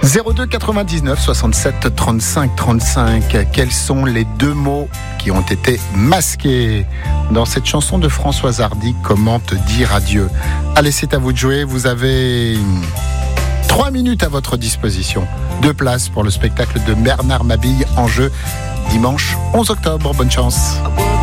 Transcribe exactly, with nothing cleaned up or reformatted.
zéro deux quatre-vingt-dix-neuf soixante-sept trente-cinq trente-cinq. Quels sont les deux mots qui ont été masqués dans cette chanson de Françoise Hardy, Comment te dire adieu? Allez, c'est à vous de jouer. Vous avez trois minutes à votre disposition. Deux places pour le spectacle de Bernard Mabille en jeu dimanche onze octobre. Bonne chance.